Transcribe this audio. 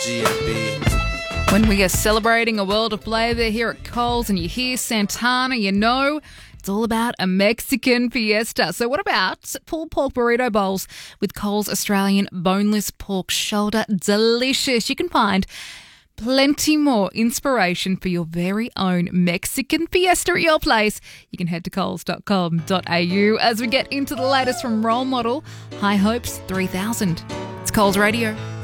GMB. When we are celebrating a world of flavour here at Coles and you hear Santana, you know it's all about a Mexican fiesta. So what about pulled pork burrito bowls with Coles Australian boneless pork shoulder? Delicious. You can find plenty more inspiration for your very own Mexican fiesta at your place. You can head to coles.com.au as we get into the latest from Role Model, High Hopes 3000. It's Coles Radio.